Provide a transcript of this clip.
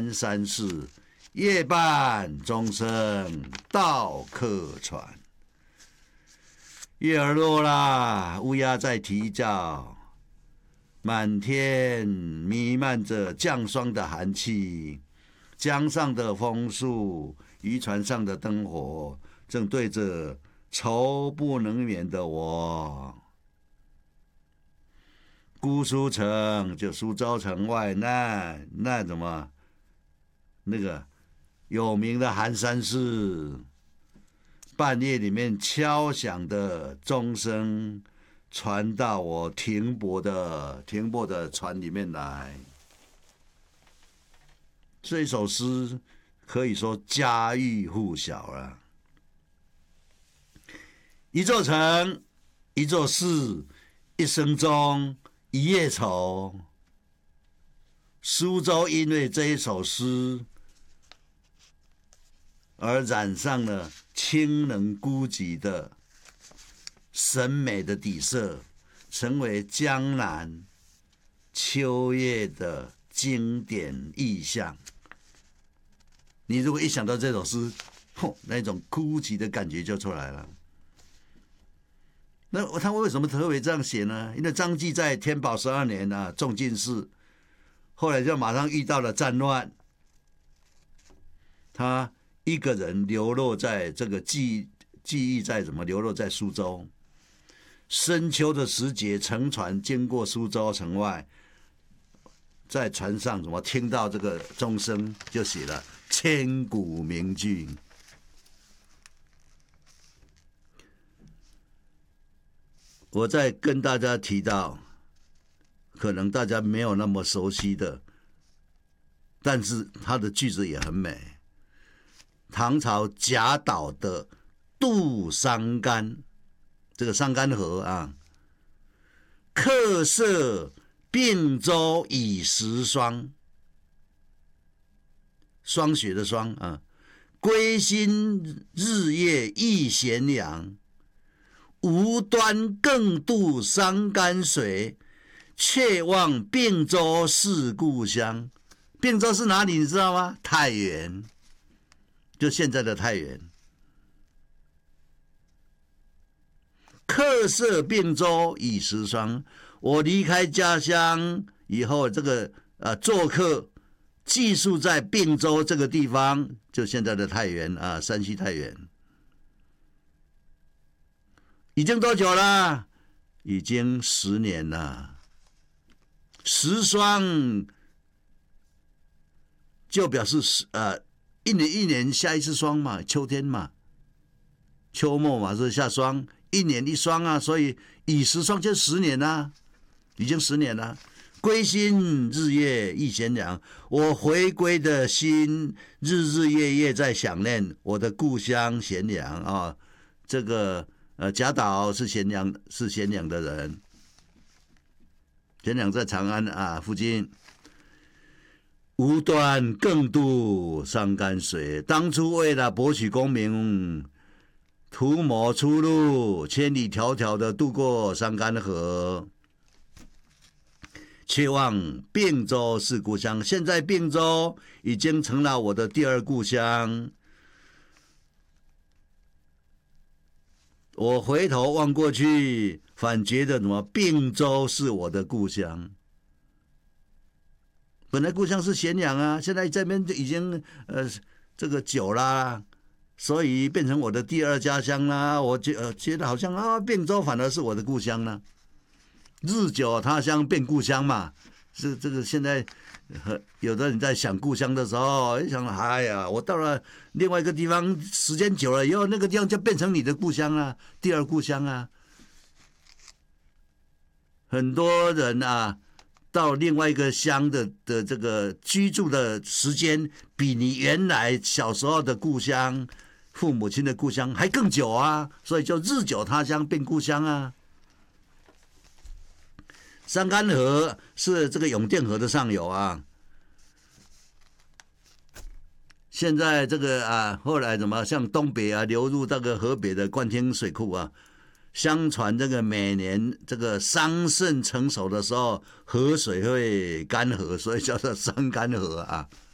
寒山寺，夜半钟声到客船。月儿落啦，乌鸦在啼叫，满天弥漫着降霜的寒气，江上的枫树，渔船上的灯火，正对着愁不能眠的我。姑苏城就苏州城外那什么那个有名的寒山寺，半夜里面敲响的钟声传到我停泊的船里面来。这一首诗可以说家喻户晓了。一座城，一座寺，一生钟，一夜愁。苏州因为这一首诗而染上了清冷孤寂的审美的底色，成为江南秋夜的经典意象。你如果一想到这首诗，那种孤寂的感觉就出来了。那他为什么特别这样写呢？因为张继在天宝12年啊中进士，后来就马上遇到了战乱，他一个人流落在这个记忆在什么？流落在苏州。深秋的时节，乘船经过苏州城外，在船上怎么听到这个钟声，就写了千古名句。我再跟大家提到，可能大家没有那么熟悉的，但是它的句子也很美。唐朝贾岛的渡桑干，这个桑干河啊，客舍并舟已时霜，霜雪的霜啊，归心日夜忆咸阳，无端更渡桑干水，却望并州是故乡。并州是哪里你知道吗？太原，就现在的太原。客舍并州已时霜，我离开家乡以后，这个做客寄宿在并州这个地方，就现在的太原啊，山西太原。已经多久了？已经10年了。时霜就表示一年下一次霜嘛，秋天嘛，秋末嘛是下霜，一年一霜啊，所以已时霜就10年啦，已经10年了。归心日夜忆咸阳，我回归的心日日夜夜在想念我的故乡咸阳啊。这个贾岛是咸阳的人，咸阳在长安啊附近。无端更渡桑干水，当初为了博取功名，图谋出路，千里迢迢的渡过桑干河，却望并州是故乡。现在并州已经成了我的第二故乡。我回头望过去，反觉得什么？并州是我的故乡。本来故乡是咸阳啊，现在这边就已经这个久啦，所以变成我的第二家乡啦。我觉得好像啊，并州反而是我的故乡呢。日久他乡变故乡嘛，这个现在有的人在想故乡的时候，一想哎呀，我到了另外一个地方，时间久了以后，那个地方就变成你的故乡啊，第二故乡啊。很多人啊，到另外一个乡的这个居住的时间，比你原来小时候的故乡、父母亲的故乡还更久啊，所以就日久他乡变故乡啊。桑干河是这个永定河的上游啊。现在这个后来怎么向东北流入这个河北的灌听水库啊？相传这个每年这个桑葚成熟的时候，河水会干涸，所以叫做桑干河啊。